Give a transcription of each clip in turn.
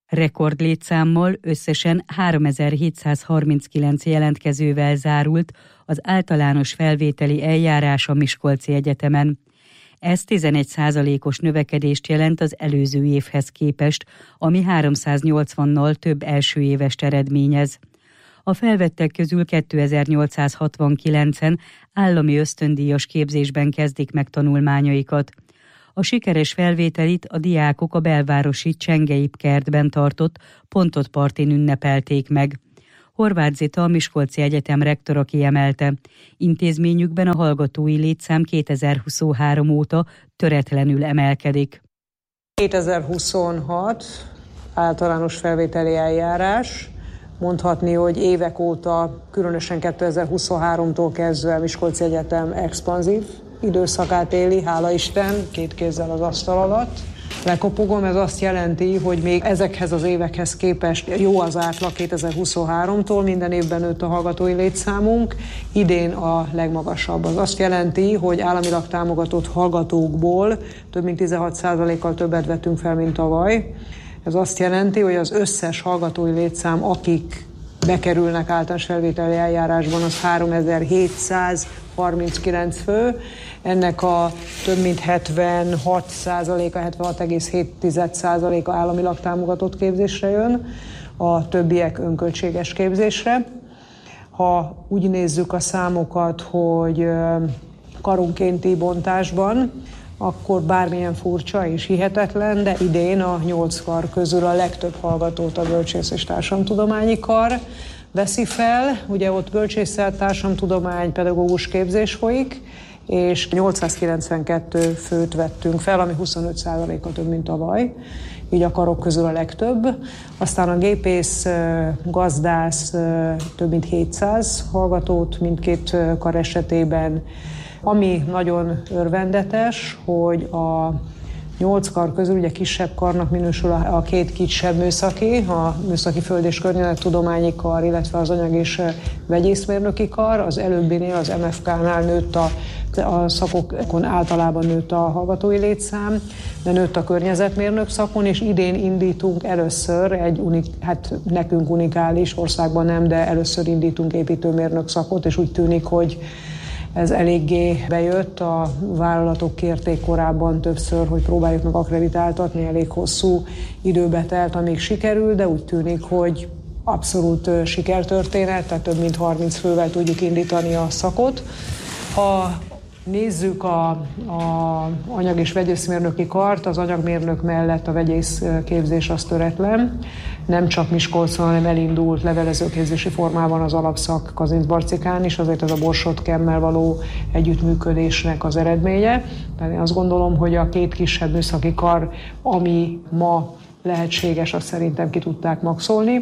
Rekordlétszámmal összesen 3739 jelentkezővel zárult az általános felvételi eljárás a Miskolci Egyetemen. Ez 11%-os növekedést jelent az előző évhez képest, ami 380-nal több elsőévest eredményez. A felvettek közül 2869-en állami ösztöndíjas képzésben kezdik meg tanulmányaikat. A sikeres felvételit a diákok a belvárosi Csengei kertben tartott Pontot partin ünnepelték meg. Horváth Zita, a Miskolci Egyetem rektora kiemelte, intézményükben a hallgatói létszám 2023 óta töretlenül emelkedik. 2026 általános felvételi eljárás. Mondhatni, hogy évek óta, különösen 2023-tól kezdve a Miskolci Egyetem expanzív időszakát éli, hála Isten, két kézzel az asztal alatt. Lekopogom, ez azt jelenti, hogy még ezekhez az évekhez képest jó az átlag 2023-tól, minden évben nőtt a hallgatói létszámunk, idén a legmagasabb. Az azt jelenti, hogy államilag támogatott hallgatókból több mint 16%-kal többet vettünk fel, mint tavaly. Ez azt jelenti, hogy az összes hallgatói létszám, akik bekerülnek általános felvételi eljárásban, az 3739 fő. Ennek a több mint 76%-a, 76,7%-a államilag támogatott képzésre jön, a többiek önköltséges képzésre. Ha úgy nézzük a számokat, hogy karonkénti bontásban, akkor bármilyen furcsa és hihetetlen, de idén a 8 kar közül a legtöbb hallgatót a bölcsész- és társadalomtudományi kar veszi fel. Ugye ott bölcsészet, társadalomtudomány, pedagógus képzés folyik, és 892 főt vettünk fel, ami 25%-a több, mint tavaly. Így a karok közül a legtöbb. Aztán a gépész, gazdász több mint 700 hallgatót mindkét kar esetében. Ami nagyon örvendetes, hogy a 8 kar közül ugye kisebb karnak minősül a két kisebb műszaki, a műszaki föld- és környezettudományi kar, illetve az anyag- és vegyészmérnöki kar. Az előbbinél, az MFK-nál nőtt a szakokon általában nőtt a hallgatói létszám, de nőtt a környezetmérnök szakon, és idén indítunk először nekünk unikális, országban nem, de először indítunk építőmérnök szakot, és úgy tűnik, hogy ez eléggé bejött, a vállalatok kérték korábban többször, hogy próbáljuk meg akkreditáltatni, elég hosszú időbe telt, amíg sikerül, de úgy tűnik, hogy abszolút sikertörténet, tehát több mint 30 fővel tudjuk indítani a szakot. Ha nézzük a anyag- és vegyészmérnöki kart, az anyagmérnök mellett a vegyész képzés az töretlen. Nem csak Miskolcon, hanem elindult levelezőképzési formában az alapszak Kazincbarcikán is, azért ez a Borsod-Kemmel való együttműködésnek az eredménye. Tehát én azt gondolom, hogy a két kisebb műszaki kar, ami ma lehetséges, azt szerintem ki tudták maxolni.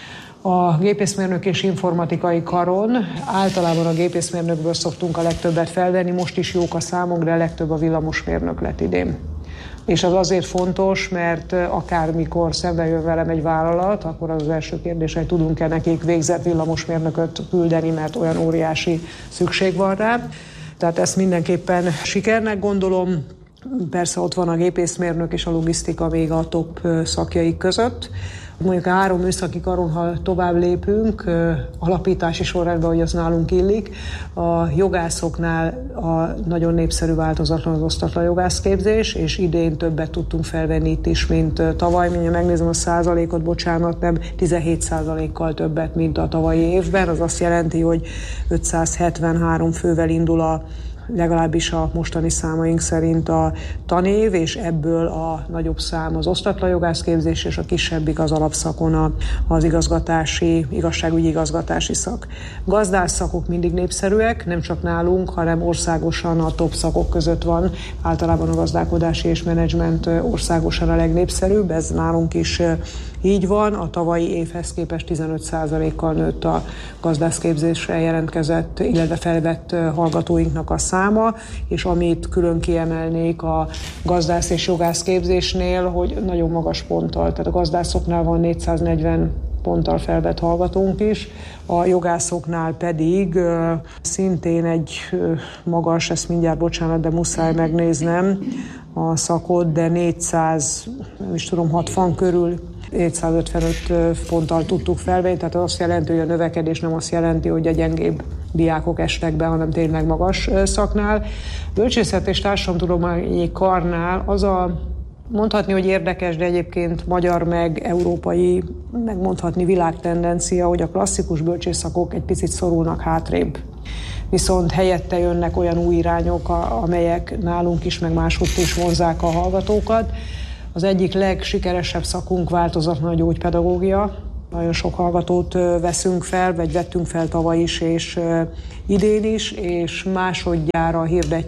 A gépészmérnök és informatikai karon általában a gépészmérnökből szoktunk a legtöbbet felvenni, most is jók a számok, de a legtöbb a villamosmérnök lett idén. És az azért fontos, mert akármikor szembe jön velem egy vállalat, akkor az első kérdés, hogy tudunk-e nekik végzett villamosmérnököt küldeni, mert olyan óriási szükség van rá. Tehát ezt mindenképpen sikernek gondolom. Persze ott van a gépészmérnök és a logisztika még a top szakjaik között. Mondjuk a 3 műszaki karon, ha tovább lépünk, alapítási sorrendben, hogy az nálunk illik, a jogászoknál a nagyon népszerű változatlan az osztatlan jogászképzés, és idén többet tudtunk felvenni itt is, mint tavaly. Mindjárt megnézem a százalékot, bocsánat, nem 17%-kal többet, mint a tavalyi évben. Az azt jelenti, hogy 573 fővel indul legalábbis a mostani számaink szerint a tanév, és ebből a nagyobb szám az osztatlan jogászképzés, és a kisebbik az alapszakon az igazságügyi igazgatási szak. Gazdász szakok mindig népszerűek, nem csak nálunk, hanem országosan a top szakok között van. Általában a gazdálkodási és menedzsment országosan a legnépszerűbb, ez nálunk is így van. A tavalyi évhez képest 15%-kal nőtt a gazdászképzésre jelentkezett, illetve felvett hallgatóinknak a száma, és amit külön kiemelnék a gazdász és jogász képzésnél, hogy nagyon magas ponttal, tehát a gazdászoknál van 440 ponttal felvett hallgatónk is, a jogászoknál pedig szintén egy magas, ezt mindjárt bocsánat, de muszáj megnéznem a szakot, de 460 körül 755 ponttal tudtuk felvenni, tehát azt jelenti, hogy a növekedés nem azt jelenti, hogy a gyengébb diákok estek be, hanem tényleg magas szaknál. Bölcsészet és társadalomtudományi karnál az a mondhatni, hogy érdekes, de egyébként magyar meg európai, megmondhatni világtendencia, hogy a klasszikus bölcsészszakok egy picit szorulnak hátrébb. Viszont helyette jönnek olyan új irányok, amelyek nálunk is, meg másutt is vonzzák a hallgatókat. Az egyik legsikeresebb szakunk változatlan a gyógypedagógia. Nagyon sok hallgatót veszünk fel, vagy vettünk fel tavaly is, és idén is, és másodjára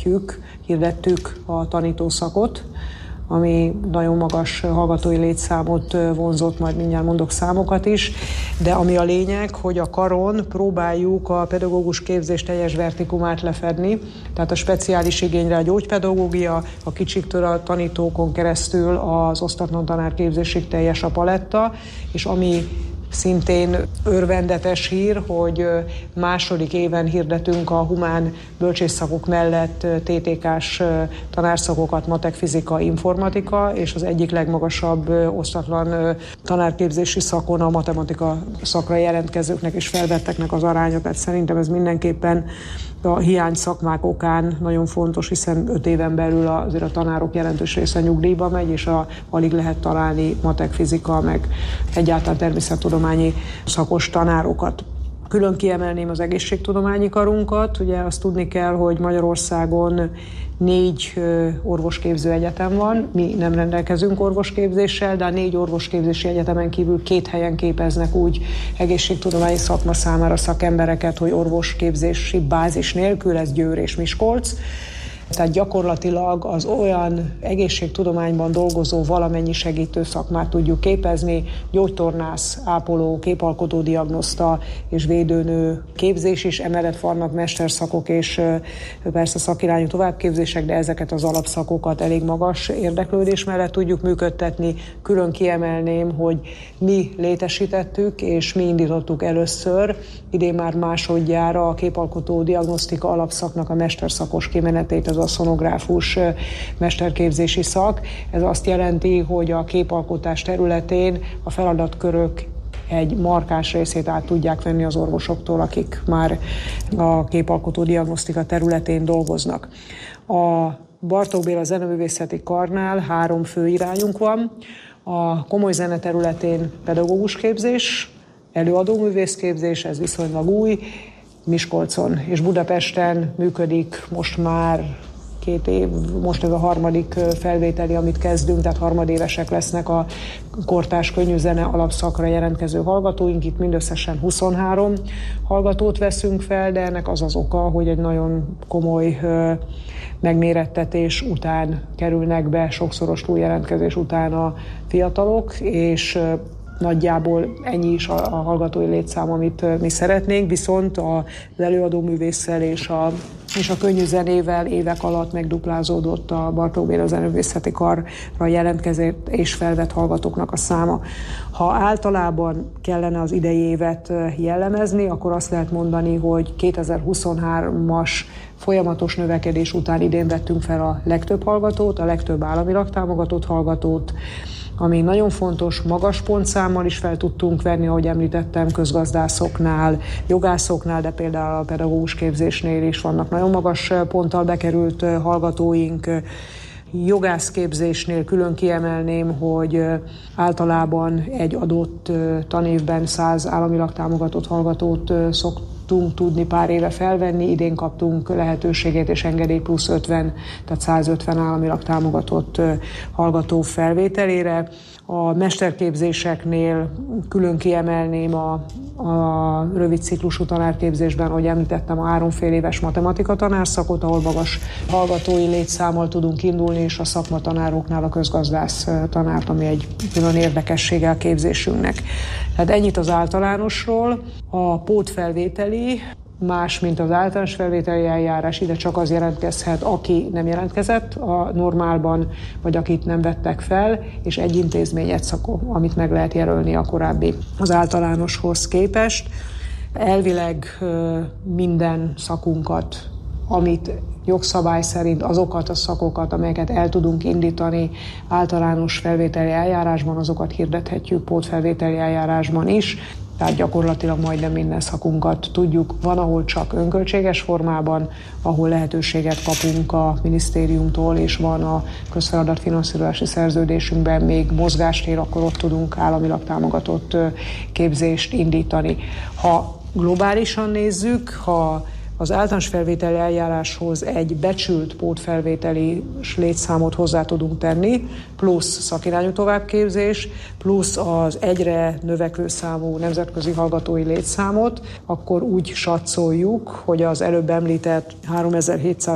hirdettük a tanítószakot, ami nagyon magas hallgatói létszámot vonzott, majd mindjárt mondok számokat is, de ami a lényeg, hogy a karon próbáljuk a pedagógus képzés teljes vertikumát lefedni, tehát a speciális igényre a gyógypedagógia, a kicsiktől a tanítókon keresztül az osztatlan tanárképzésig teljes a paletta, és ami szintén örvendetes hír, hogy második éven hirdetünk a humán bölcsészszakok mellett TTK-s tanárszakokat, matek, fizika, informatika, és az egyik legmagasabb osztatlan tanárképzési szakon a matematika szakra jelentkezőknek és felvetteknek az aránya, tehát szerintem ez mindenképpen a hiány szakmák okán nagyon fontos, hiszen 5 éven belül azért a tanárok jelentős része nyugdíjba megy, és alig lehet találni matek, fizika, meg egyáltalán természettudományi szakos tanárokat. Külön kiemelném az egészségtudományi karunkat. Ugye azt tudni kell, hogy Magyarországon 4 orvosképző egyetem van. Mi nem rendelkezünk orvosképzéssel, de a 4 orvosképzési egyetemen kívül 2 helyen képeznek úgy egészségtudományi szakma számára szakembereket, hogy orvosképzési bázis nélkül, ez Győr és Miskolc. Tehát gyakorlatilag az olyan egészségtudományban dolgozó valamennyi segítő szakmát tudjuk képezni, gyógytornász, ápoló, képalkotó diagnoszta és védőnő képzés is, emellett vannak mesterszakok és persze szakirányú továbbképzések, de ezeket az alapszakokat elég magas érdeklődés mellett tudjuk működtetni. Külön kiemelném, hogy mi létesítettük és mi indítottuk először, idén már másodjára a képalkotó diagnosztika alapszaknak a mesterszakos kimenetét, ez a szonográfus mesterképzési szak. Ez azt jelenti, hogy a képalkotás területén a feladatkörök egy markáns részét át tudják venni az orvosoktól, akik már a képalkotó diagnosztika területén dolgoznak. A Bartók Béla Zeneművészeti Karnál 3 fő irányunk van. A komoly zene területén pedagógus képzés, előadóművészképzés, ez viszonylag új, Miskolcon és Budapesten működik most már 2 év, most ez a 3. felvételi, amit kezdünk, tehát harmadévesek lesznek a kortárs könnyű zene alapszakra jelentkező hallgatóink. Itt mindösszesen 23 hallgatót veszünk fel, de ennek az az oka, hogy egy nagyon komoly megmérettetés után kerülnek be, sokszoros túljelentkezés után a fiatalok, és nagyjából ennyi is a hallgatói létszám, amit mi szeretnénk, viszont az előadóművésszel és a könnyű zenével évek alatt megduplázódott a Bartók Béla Zeneművészeti Karra jelentkezett és felvett hallgatóknak a száma. Ha általában kellene az idei évet jellemezni, akkor azt lehet mondani, hogy 2023-as folyamatos növekedés után idén vettünk fel a legtöbb hallgatót, a legtöbb államilag támogatott hallgatót, ami nagyon fontos, magas pontszámmal is fel tudtunk venni, ahogy említettem, közgazdászoknál, jogászoknál, de például a pedagógus képzésnél is vannak nagyon magas ponttal bekerült hallgatóink. Jogászképzésnél külön kiemelném, hogy általában egy adott tanévben 100 államilag támogatott hallgatót szoktunk tudni pár éve felvenni. Idén kaptunk lehetőségét és engedély plusz 50, tehát 150 államilag támogatott hallgató felvételére. A mesterképzéseknél külön kiemelném a rövid ciklusú tanárképzésben, ahogy említettem, a 3,5 éves matematika tanárszakot, ahol magas hallgatói létszámmal tudunk indulni, és a szakmatanároknál a közgazdász tanárt, ami egy külön érdekessége a képzésünknek. Tehát ennyit az általánosról. A pótfelvételi más, mint az általános felvételi eljárás, ide csak az jelentkezhet, aki nem jelentkezett a normálban, vagy akit nem vettek fel, és egy intézmény, egy szakon, amit meg lehet jelölni a korábbi az általánoshoz képest. Elvileg minden szakunkat amit jogszabály szerint azokat a szakokat, amelyeket el tudunk indítani általános felvételi eljárásban, azokat hirdethetjük pótfelvételi eljárásban is. Tehát gyakorlatilag majdnem minden szakunkat tudjuk. Van, ahol csak önköltséges formában, ahol lehetőséget kapunk a minisztériumtól, és van a közfeladatfinanszírozási szerződésünkben még mozgástér, akkor ott tudunk államilag támogatott képzést indítani. Ha globálisan nézzük, ha az általános felvételi eljáráshoz egy becsült pótfelvételi létszámot hozzá tudunk tenni, plusz szakirányú továbbképzés, plusz az egyre növekvő számú nemzetközi hallgatói létszámot, akkor úgy satszoljuk, hogy az előbb említett 3700